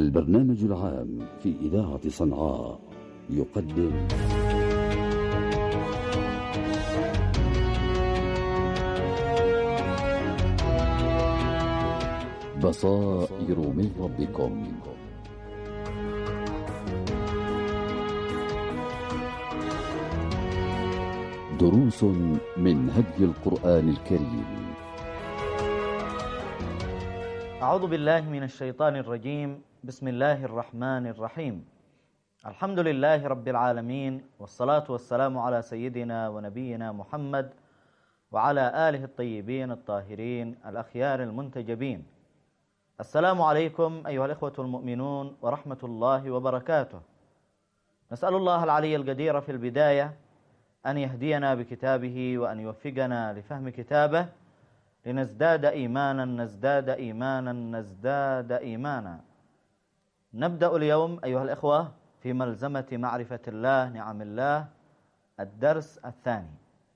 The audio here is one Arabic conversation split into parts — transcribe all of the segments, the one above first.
البرنامج العام في إذاعة صنعاء يقدم بصائر من ربكم. دروس من هدي القرآن الكريم. أعوذ بالله من الشيطان الرجيم. بسم الله الرحمن الرحيم. الحمد لله رب العالمين، والصلاة والسلام على سيدنا ونبينا محمد وعلى آله الطيبين الطاهرين الأخيار المنتجبين. السلام عليكم أيها الإخوة المؤمنون ورحمة الله وبركاته. نسأل الله العلي القدير في البداية أن يهدينا بكتابه وأن يوفقنا لفهم كتابه لنزداد إيمانا نزداد إيمانا نزداد إيمانا. نبدأ اليوم أيها الإخوة في ملزمة معرفة الله نعم الله الدرس الثاني.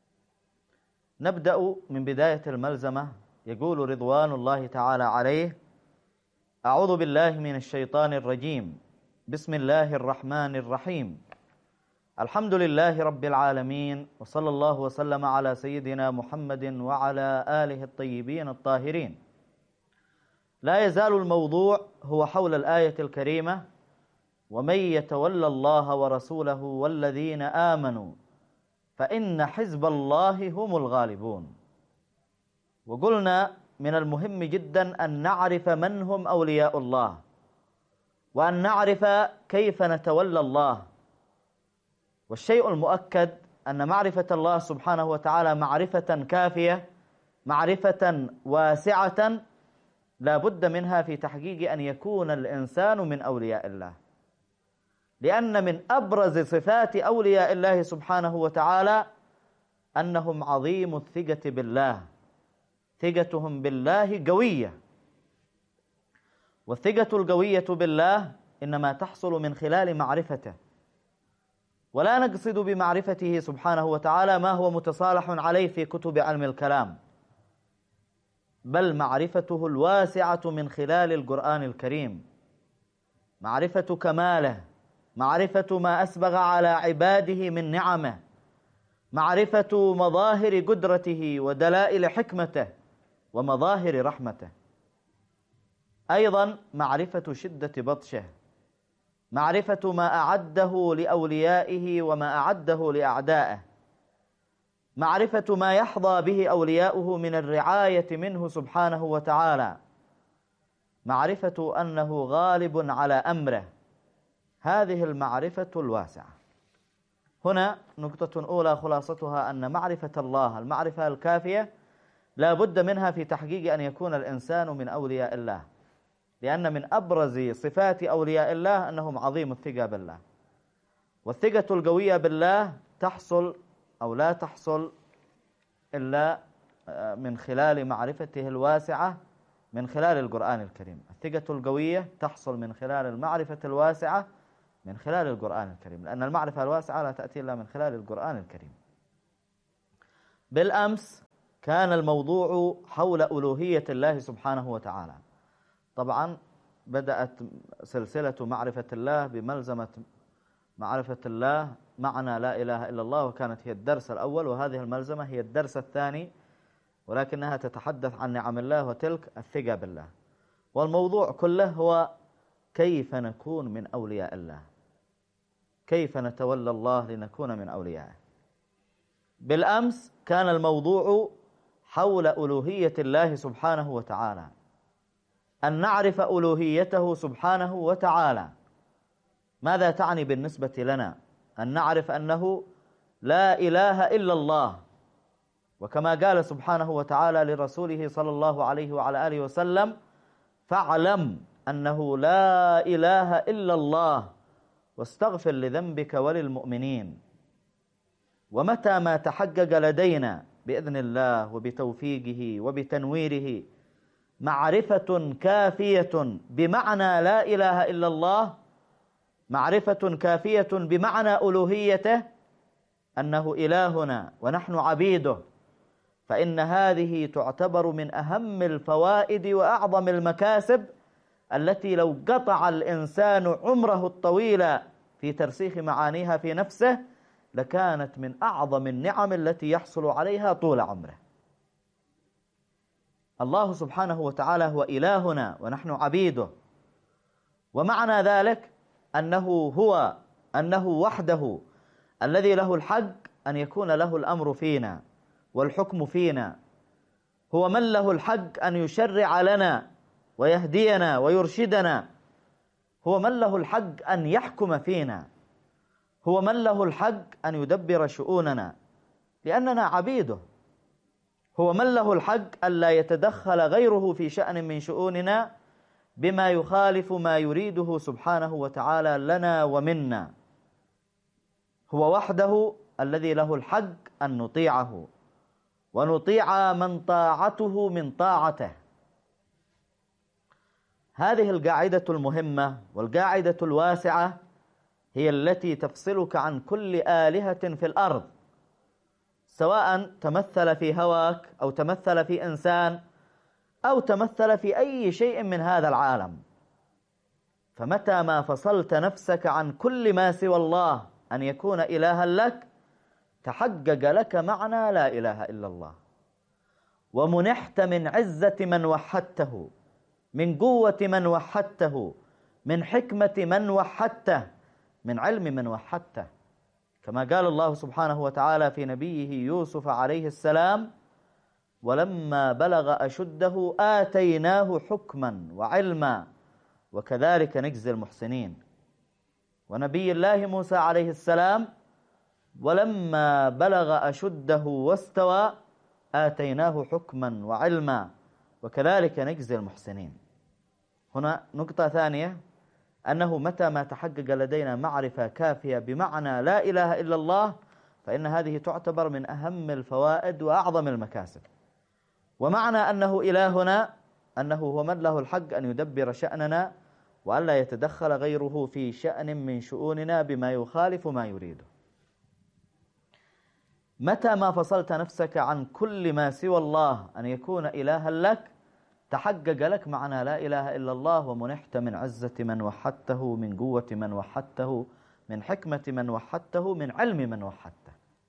نبدأ من بداية الملزمة. يقول رضوان الله تعالى عليه: أعوذ بالله من الشيطان الرجيم، بسم الله الرحمن الرحيم، الحمد لله رب العالمين، وصلى الله وسلم على سيدنا محمد وعلى آله الطيبين الطاهرين. لا يزال الموضوع هو حول الآية الكريمة: ومن يتولى الله ورسوله والذين آمنوا فإن حزب الله هم الغالبون. وقلنا من المهم جدا أن نعرف من هم أولياء الله، وأن نعرف كيف نتولى الله. والشيء المؤكد أن معرفة الله سبحانه وتعالى معرفة كافية، معرفة واسعة لا بد منها في تحقيق أن يكون الإنسان من أولياء الله، لأن من أبرز صفات أولياء الله سبحانه وتعالى أنهم عظيم الثقة بالله، ثقتهم بالله قوية. والثقة القوية بالله إنما تحصل من خلال معرفته، ولا نقصد بمعرفته سبحانه وتعالى ما هو متصالح عليه في كتب علم الكلام، بل معرفته الواسعة من خلال القرآن الكريم، معرفة كماله، معرفة ما أسبغ على عباده من نعمه، معرفة مظاهر قدرته ودلائل حكمته ومظاهر رحمته، أيضا معرفة شدة بطشه، معرفة ما أعده لأوليائه وما أعده لأعدائه، معرفة ما يحظى به أولياؤه من الرعاية منه سبحانه وتعالى، معرفة أنه غالب على أمره. هذه المعرفة الواسعة. هنا نقطة أولى خلاصتها أن معرفة الله المعرفة الكافية لا بد منها في تحقيق أن يكون الإنسان من أولياء الله، لأن من أبرز صفات أولياء الله أنهم عظيم الثقة بالله. والثقة القوية بالله تحصل أو لا تحصل إلا من خلال معرفته الواسعة من خلال القرآن الكريم. الثقة القوية تحصل من خلال المعرفة الواسعة من خلال القرآن الكريم، لأن المعرفة الواسعة لا تأتي إلا من خلال القرآن الكريم. بالأمس كان الموضوع حول ألوهية الله سبحانه وتعالى. طبعا بدأت سلسلة معرفة الله بملزمة معرفة الله معنى لا إله إلا الله، وكانت هي الدرس الأول، وهذه الملزمة هي الدرس الثاني، ولكنها تتحدث عن نعم الله وتلك الثقة بالله. والموضوع كله هو كيف نكون من أولياء الله، كيف نتولى الله لنكون من أوليائه. بالأمس كان الموضوع حول ألوهية الله سبحانه وتعالى، أن نعرف ألوهيته سبحانه وتعالى. ماذا تعني بالنسبة لنا؟ أن نعرف أنه لا إله إلا الله، وكما قال سبحانه وتعالى لرسوله صلى الله عليه وعلى آله وسلم: فاعلم أنه لا إله إلا الله واستغفر لذنبك وللمؤمنين. ومتى ما تحقق لدينا بإذن الله وبتوفيقه وبتنويره معرفة كافية بمعنى لا إله إلا الله، معرفة كافية بمعنى ألوهيته، أنه إلهنا ونحن عبيده، فإن هذه تعتبر من أهم الفوائد وأعظم المكاسب التي لو قطع الإنسان عمره الطويل في ترسيخ معانيها في نفسه لكانت من أعظم النعم التي يحصل عليها طول عمره. الله سبحانه وتعالى هو إلهنا ونحن عبيده، ومعنى ذلك أنه وحده الذي له الحق أن يكون له الأمر فينا والحكم فينا، هو من له الحق أن يشرع لنا ويهدينا ويرشدنا، هو من له الحق أن يحكم فينا، هو من له الحق أن يدبر شؤوننا لأننا عبيده، هو من له الحق ألا يتدخل غيره في شأن من شؤوننا بما يخالف ما يريده سبحانه وتعالى لنا ومنا. هو وحده الذي له الحق أن نطيعه ونطيع من طاعته من طاعته. هذه القاعدة المهمة والقاعدة الواسعة هي التي تفصلك عن كل آلهة في الأرض، سواء تمثل في هواك أو تمثل في إنسان أو تمثل في أي شيء من هذا العالم. فمتى ما فصلت نفسك عن كل ما سوى الله أن يكون إلها لك، تحقق لك معنى لا إله إلا الله، ومنحت من عزة من وحدته، من قوة من وحدته، من حكمة من وحدته، من علم من وحدته، كما قال الله سبحانه وتعالى في نبيه يوسف عليه السلام: ولما بلغ أشده آتيناه حكما وعلما وكذلك نجزي المحسنين. ونبي الله موسى عليه السلام: ولما بلغ أشده واستوى آتيناه حكما وعلما وكذلك نجزي المحسنين. هنا نقطة ثانية، أنه متى ما تحقق لدينا معرفة كافية بمعنى لا إله إلا الله فإن هذه تعتبر من أهم الفوائد وأعظم المكاسب. ومعنى أنه إلهنا أنه هو من له الحق أن يدبر شأننا وأن لا يتدخل غيره في شأن من شؤوننا بما يخالف ما يريده. متى ما فصلت نفسك عن كل ما سوى الله أن يكون إلها لك، تحقق لك معنى لا إله إلا الله، ومنحت من عزة من وحدته، من قوة من وحدته، من حكمة من وحدته، من علم من وحدته.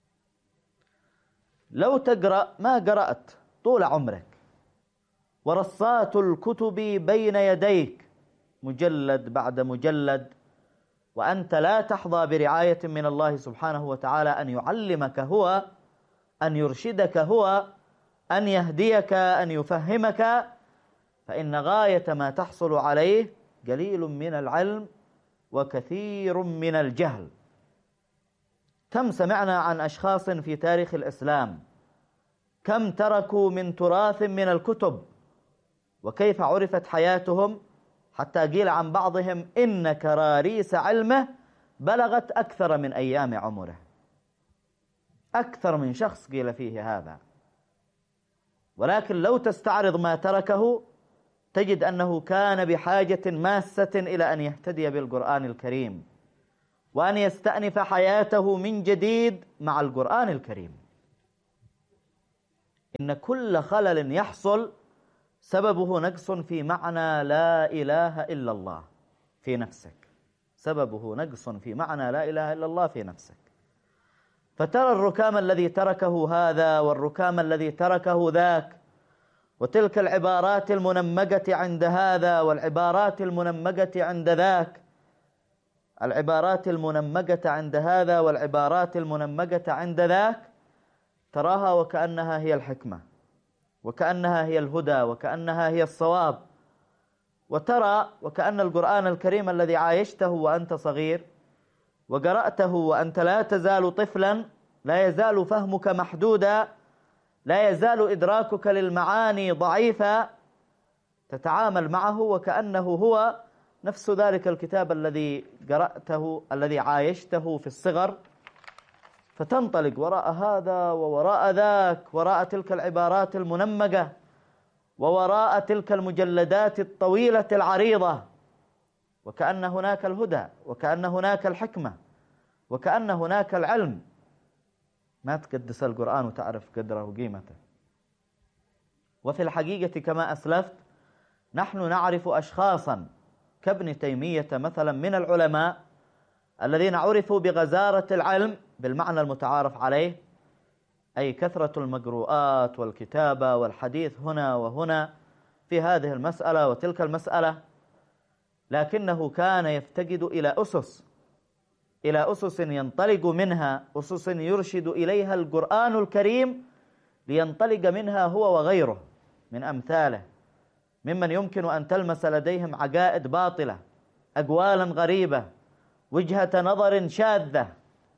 لو تقرأ ما قرأت طول عمرك ورصات الكتب بين يديك مجلد بعد مجلد، وأنت لا تحظى برعاية من الله سبحانه وتعالى أن يعلمك هو، أن يرشدك هو، أن يهديك، أن يفهمك، فإن غاية ما تحصل عليه قليل من العلم وكثير من الجهل. كم سمعنا عن أشخاص في تاريخ الإسلام كم تركوا من تراث من الكتب، وكيف عرفت حياتهم، حتى قيل عن بعضهم إن كراريس علمه بلغت أكثر من أيام عمره. أكثر من شخص قيل فيه هذا، ولكن لو تستعرض ما تركه تجد أنه كان بحاجة ماسة إلى أن يهتدي بالقرآن الكريم وأن يستأنف حياته من جديد مع القرآن الكريم. إن كل خلل يحصل سببه نقص في معنى لا إله إلا الله في نفسك، سببه نقص في معنى لا إله إلا الله في نفسك. فترى الركام الذي تركه هذا والركام الذي تركه ذاك، وتلك العبارات المنمقة عند هذا والعبارات المنمقة عند ذاك، العبارات المنمقة عند هذا والعبارات المنمقة عند ذاك، تراها وكأنها هي الحكمة، وكأنها هي الهدى، وكأنها هي الصواب. وترى وكأن القرآن الكريم الذي عايشته وأنت صغير وقرأته وأنت لا تزال طفلا، لا يزال فهمك محدودا، لا يزال إدراكك للمعاني ضعيفا، تتعامل معه وكأنه هو نفس ذلك الكتاب الذي قرأته الذي عايشته في الصغر، فتنطلق وراء هذا ووراء ذاك، وراء تلك العبارات المنمقة ووراء تلك المجلدات الطويلة العريضة، وكأن هناك الهدى، وكأن هناك الحكمة، وكأن هناك العلم. ما تقدس القرآن وتعرف قدره وقيمته. وفي الحقيقة كما أسلفت، نحن نعرف أشخاصا كابن تيمية مثلا من العلماء الذين عرفوا بغزارة العلم بالمعنى المتعارف عليه، أي كثرة المقروءات والكتابة والحديث هنا وهنا في هذه المسألة وتلك المسألة، لكنه كان يفتقد إلى أسس ينطلق منها، أسس يرشد إليها القرآن الكريم لينطلق منها هو وغيره من أمثاله ممن يمكن أن تلمس لديهم عقائد باطلة، أقوالا غريبة، وجهة نظر شاذة.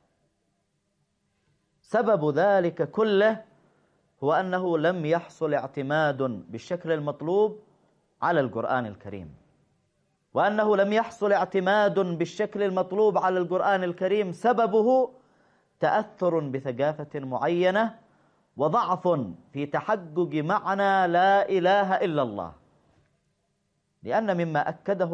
سبب ذلك كله هو أنه لم يحصل اعتماد بالشكل المطلوب على القرآن الكريم، وأنه لم يحصل اعتماد بالشكل المطلوب على القرآن الكريم سببه تأثر بثقافة معينة وضعف في تحقق معنى لا إله إلا الله، لأن مما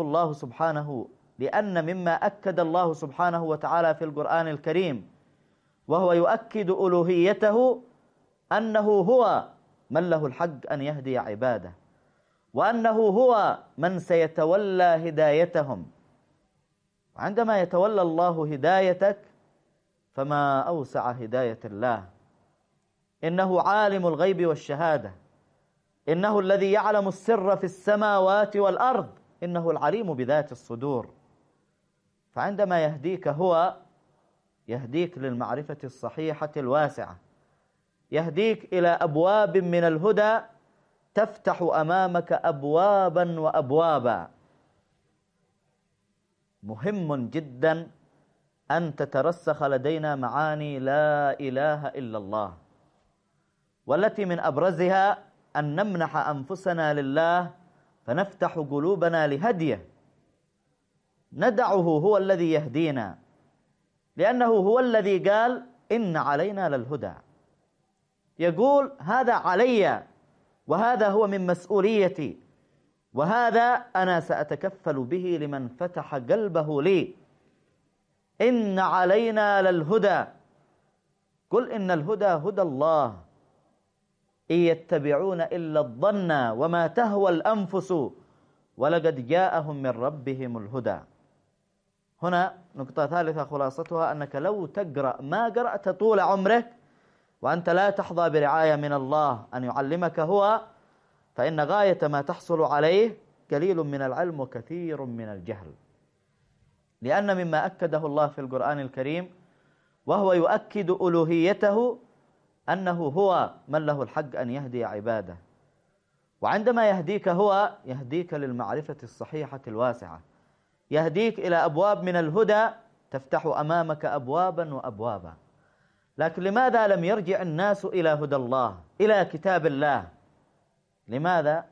أكد الله سبحانه وتعالى في القرآن الكريم وهو يؤكد ألوهيته أنه هو من له الحق أن يهدي عباده، وأنه هو من سيتولى هدايتهم. عندما يتولى الله هدايتك فما أوسع هداية الله. إنه عالم الغيب والشهادة، إنه الذي يعلم السر في السماوات والأرض، إنه العليم بذات الصدور. فعندما يهديك هو يهديك للمعرفة الصحيحة الواسعة، يهديك إلى أبواب من الهدى تفتح أمامك أبوابا وأبوابا. مهم جدا أن تترسخ لدينا معاني لا إله إلا الله، والتي من أبرزها أن نمنح أنفسنا لله فنفتح قلوبنا لهديه، ندعه هو الذي يهدينا، لأنه هو الذي قال إن علينا للهدى. يقول هذا علي، وهذا هو من مسؤوليتي، وهذا أنا سأتكفل به لمن فتح قلبه لي. إن علينا للهدى، قل إن الهدى هدى الله، إن يتبعون إلا الظن وما تهوى الأنفس ولقد جاءهم من ربهم الهدى. هنا نقطة ثالثة خلاصتها أنك لو تقرأ ما قرأت طول عمرك وأنت لا تحظى برعاية من الله أن يعلمك هو، فإن غاية ما تحصل عليه قليل من العلم وكثير من الجهل. لأن مما أكده الله في القرآن الكريم وهو يؤكد ألوهيته أنه هو من له الحق أن يهدي عباده، وعندما يهديك هو يهديك للمعرفة الصحيحة الواسعة، يهديك إلى أبواب من الهدى تفتح أمامك أبوابا وأبوابا. لكن لماذا لم يرجع الناس إلى هدى الله، إلى كتاب الله؟ لماذا؟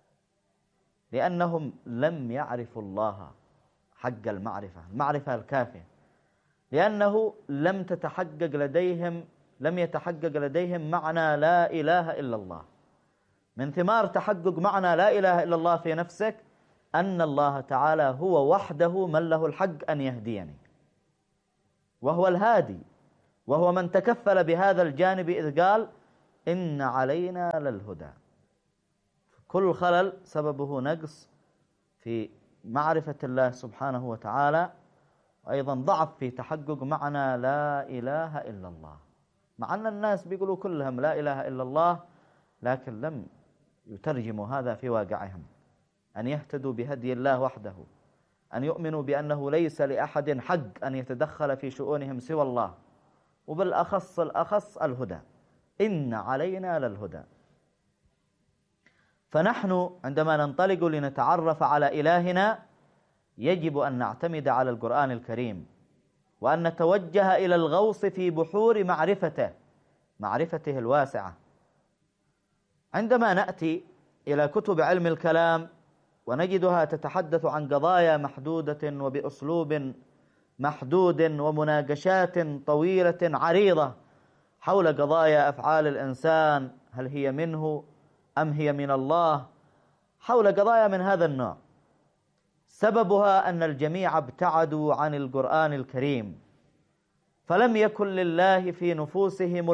لأنهم لم يعرفوا الله حق المعرفة الكافية، لأنه لم يتحقق لديهم معنى لا إله إلا الله. من ثمار تحقق معنى لا إله إلا الله في نفسك أن الله تعالى هو وحده من له الحق أن يهديني، وهو الهادي، وهو من تكفل بهذا الجانب إذ قال إن علينا للهدى. كل خلل سببه نقص في معرفة الله سبحانه وتعالى، وأيضا ضعف في تحقق معنى لا إله إلا الله. مع أن الناس بيقولوا كلهم لا إله إلا الله، لكن لم يترجموا هذا في واقعهم، أن يهتدوا بهدي الله وحده، أن يؤمنوا بأنه ليس لأحد حق أن يتدخل في شؤونهم سوى الله، وبالأخص الهدى. إن علينا للهدى. فنحن عندما ننطلق لنتعرف على إلهنا يجب أن نعتمد على القرآن الكريم، وأن نتوجه إلى الغوص في بحور معرفته الواسعة. عندما نأتي إلى كتب علم الكلام ونجدها تتحدث عن قضايا محدودة وبأسلوب محدود ومناقشات طويلة عريضة حول قضايا أفعال الإنسان، هل هي منه أم هي من الله، حول قضايا من هذا النوع، سببها أن الجميع ابتعدوا عن القرآن الكريم، فلم يكن لله في نفوسهم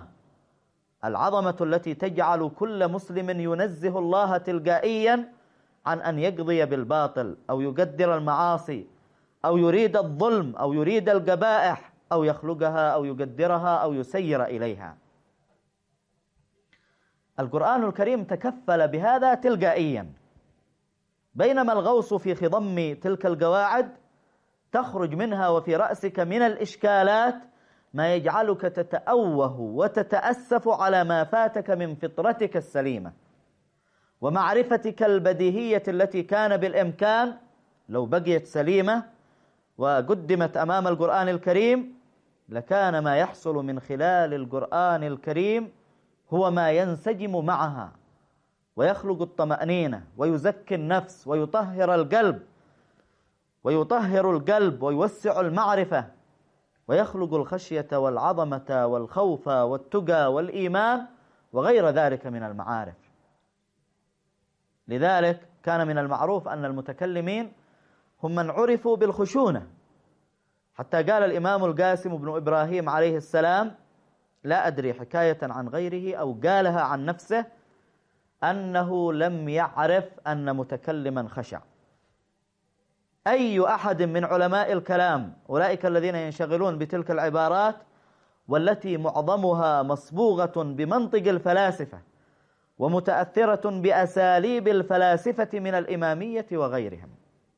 العظمة التي تجعل كل مسلم ينزه الله تلقائيا عن أن يقضي بالباطل أو يقدر المعاصي أو يريد الظلم أو يريد القبائح أو يخلقها أو يقدرها أو يسير إليها. القرآن الكريم تكفل بهذا تلقائيا، بينما الغوص في خضم تلك القواعد تخرج منها وفي رأسك من الإشكالات ما يجعلك تتأوه وتتأسف على ما فاتك من فطرتك السليمة ومعرفتك البديهية التي كان بالإمكان لو بقيت سليمة وقدمت أمام القرآن الكريم لكان ما يحصل من خلال القرآن الكريم هو ما ينسجم معها ويخلق الطمأنينة ويزكي النفس ويطهر القلب ويوسع المعرفة ويخلق الخشية والعظمة والخوف والتقى والإيمان وغير ذلك من المعارف. لذلك كان من المعروف أن المتكلمين هم من عرفوا بالخشونة، حتى قال الإمام القاسم بن إبراهيم عليه السلام، لا أدري حكاية عن غيره أو قالها عن نفسه، أنه لم يعرف أن متكلما خشع. أي أحد من علماء الكلام أولئك الذين ينشغلون بتلك العبارات والتي معظمها مصبوغة بمنطق الفلاسفة ومتأثرة بأساليب الفلاسفة من الإمامية وغيرهم،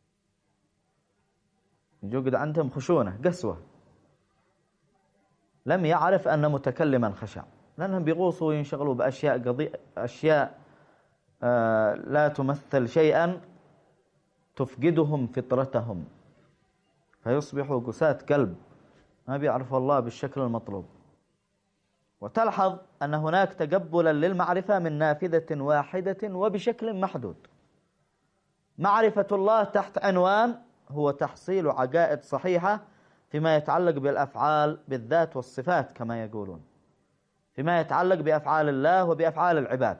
يوجد عندهم خشونة قسوة، لم يعرف أن متكلما خشع، لأنهم بيغوصوا وينشغلوا أشياء لا تمثل شيئا تفقدهم فطرتهم فيصبحوا قساة قلب ما بيعرفوا الله بالشكل المطلوب. وتلحظ أن هناك تقبلا للمعرفة من نافذة واحدة وبشكل محدود. معرفة الله تحت عنوان هو تحصيل عقائد صحيحة فيما يتعلق بالأفعال بالذات والصفات كما يقولون، فيما يتعلق بأفعال الله وبأفعال العباد.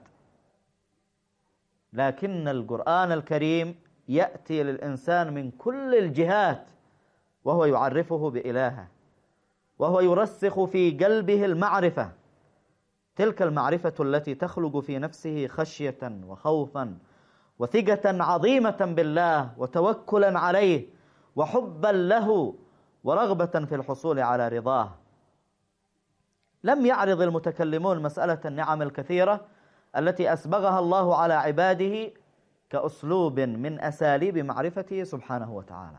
لكن القرآن الكريم يأتي للإنسان من كل الجهات وهو يعرفه بإلهه، وهو يرسخ في قلبه المعرفة، تلك المعرفة التي تخلق في نفسه خشية وخوفا وثقة عظيمة بالله وتوكلا عليه وحبا له ورغبة في الحصول على رضاه. لم يعرض المتكلمون مسألة النعم الكثيرة التي أسبغها الله على عباده كأسلوب من أساليب معرفته سبحانه وتعالى.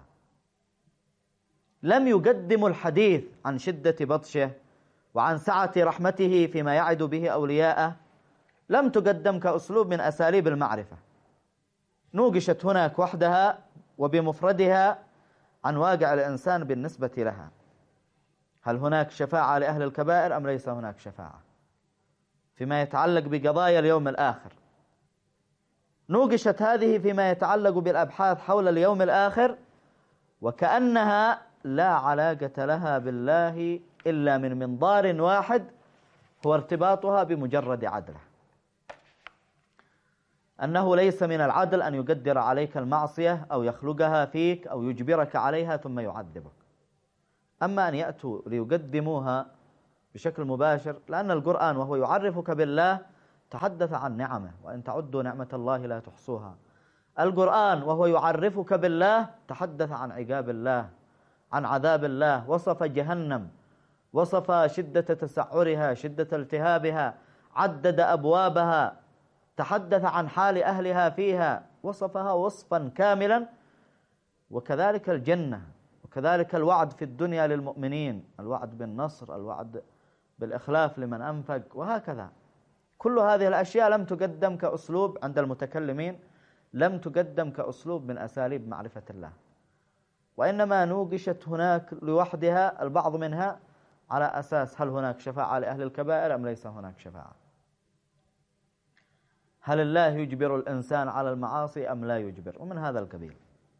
لم يقدموا الحديث عن شدة بطشه وعن سعة رحمته فيما يعد به أولياءه، لم تقدم كأسلوب من أساليب المعرفة، نوقشت هناك وحدها وبمفردها عن واقع الإنسان بالنسبة لها. هل هناك شفاعة لأهل الكبائر أم ليس هناك شفاعة؟ فيما يتعلق بقضايا اليوم الآخر نوقشت هذه فيما يتعلق بالأبحاث حول اليوم الآخر، وكأنها لا علاقة لها بالله إلا من منظار واحد هو ارتباطها بمجرد عدله، أنه ليس من العدل أن يقدر عليك المعصية أو يخلقها فيك أو يجبرك عليها ثم يعذبك. أما أن يأتوا ليقدموها بشكل مباشر، لأن القرآن وهو يعرفك بالله تحدث عن نعمه، وإن تعدوا نعمة الله لا تحصوها. القرآن وهو يعرفك بالله تحدث عن عقاب الله، عن عذاب الله، وصف جهنم، وصف شدة تسعرها، شدة التهابها، عدد أبوابها، تحدث عن حال أهلها فيها، وصفها وصفا كاملا. وكذلك الجنة، وكذلك الوعد في الدنيا للمؤمنين، الوعد بالنصر، الوعد بالإخلاف لمن أنفق، وهكذا. كل هذه الأشياء لم تقدم كأسلوب عند المتكلمين، لم تقدم كأسلوب من أساليب معرفة الله، وإنما نوقشت هناك لوحدها البعض منها على أساس هل هناك شفاعة لأهل الكبائر أم ليس هناك شفاعة؟ هل الله يجبر الإنسان على المعاصي أم لا يجبر؟ ومن هذا القبيل.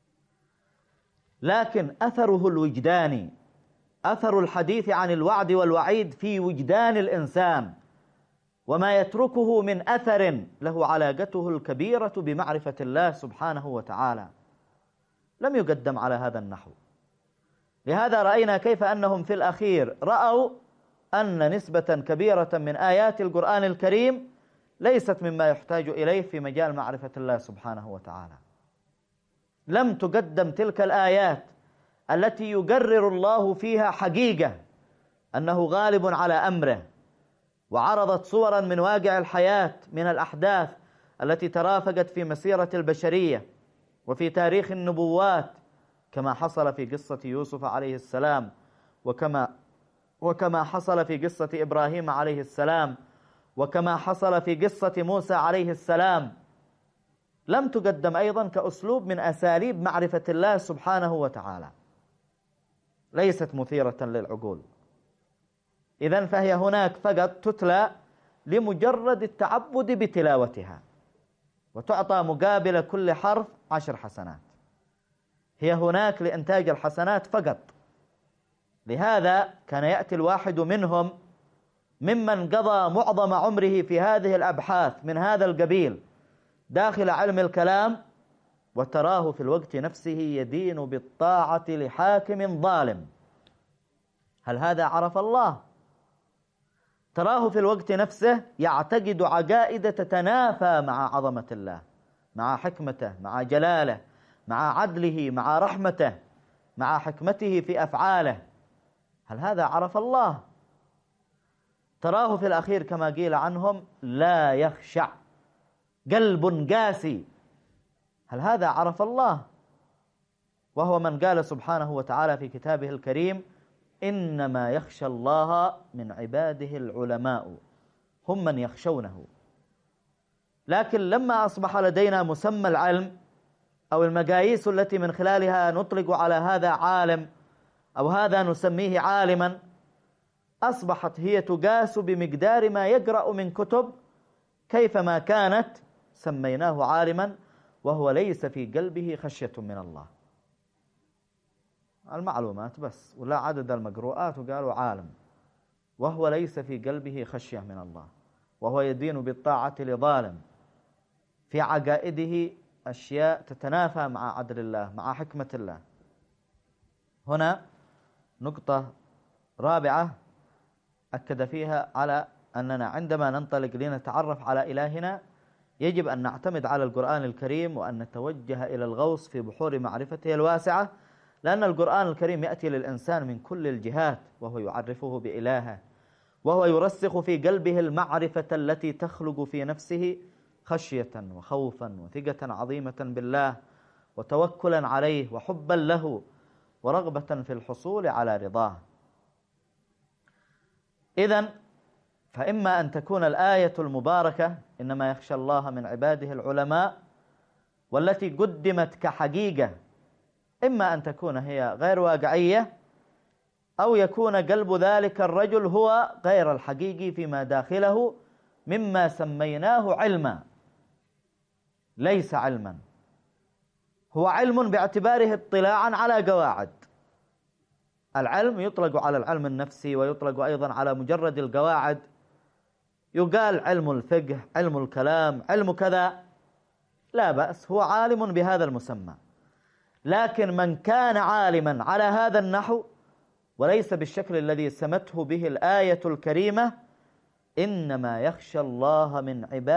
لكن أثره الوجداني، أثر الحديث عن الوعد والوعيد في وجدان الإنسان وما يتركه من أثر له علاقته الكبيرة بمعرفة الله سبحانه وتعالى لم يقدم على هذا النحو. لهذا رأينا كيف أنهم في الأخير رأوا أن نسبة كبيرة من آيات القرآن الكريم ليست مما يحتاج إليه في مجال معرفة الله سبحانه وتعالى. لم تقدم تلك الآيات التي يقرر الله فيها حقيقة أنه غالب على أمره، وعرضت صورا من واقع الحياة من الأحداث التي ترافقت في مسيرة البشرية وفي تاريخ النبوات، كما حصل في قصة يوسف عليه السلام، وكما حصل في قصة إبراهيم عليه السلام، وكما حصل في قصة موسى عليه السلام. لم تقدم أيضا كأسلوب من أساليب معرفة الله سبحانه وتعالى، ليست مثيرة للعقول. إذن فهي هناك فقط تتلى لمجرد التعبد بتلاوتها، وتعطى مقابل كل حرف 10 حسنات. هي هناك لإنتاج الحسنات فقط. لهذا كان يأتي الواحد منهم ممن قضى معظم عمره في هذه الأبحاث من هذا القبيل داخل علم الكلام، وتراه في الوقت نفسه يدين بالطاعة لحاكم ظالم. هل هذا عرف الله؟ تراه في الوقت نفسه يعتقد عقائد تتنافى مع عظمة الله، مع حكمته، مع جلاله، مع عدله، مع رحمته، مع حكمته في أفعاله. هل هذا عرف الله؟ تراه في الأخير كما قيل عنهم لا يخشع، قلب قاسي. هل هذا عرف الله؟ وهو من قال سبحانه وتعالى في كتابه الكريم: إنما يخشى الله من عباده العلماء، هم من يخشونه. لكن لما أصبح لدينا مسمى العلم أو المقاييس التي من خلالها نطلق على هذا عالم أو هذا نسميه عالما، أصبحت هي تقاس بمقدار ما يقرأ من كتب كيفما كانت، سميناه عالما وهو ليس في قلبه خشية من الله. المعلومات بس ولا عدد المقروءات وقالوا عالم، وهو ليس في قلبه خشية من الله، وهو يدين بالطاعة لظالم، في عقائده أشياء تتنافى مع عدل الله، مع حكمة الله. هنا نقطة رابعة أكد فيها على أننا عندما ننطلق لنتعرف على إلهنا يجب أن نعتمد على القرآن الكريم، وأن نتوجه إلى الغوص في بحور معرفته الواسعة، لأن القرآن الكريم يأتي للإنسان من كل الجهات، وهو يعرفه بإلهه، وهو يرسخ في قلبه المعرفة التي تخلق في نفسه خشية وخوفا وثقة عظيمة بالله، وتوكلا عليه، وحبا له، ورغبة في الحصول على رضاه. إذن فإما أن تكون الآية المباركة إنما يخشى الله من عباده العلماء، والتي قدمت كحقيقة، إما أن تكون هي غير واقعية، أو يكون قلب ذلك الرجل هو غير الحقيقي فيما داخله مما سميناه علما. ليس علما، هو علم باعتباره اطلاعا على قواعد. العلم يطلق على العلم النفسي، ويطلق أيضا على مجرد القواعد. يقال علم الفقه، علم الكلام، علم كذا، لا بأس، هو عالم بهذا المسمى. لكن من كان عالما على هذا النحو وليس بالشكل الذي سمته به الآية الكريمة، إنما يخشى الله من عباده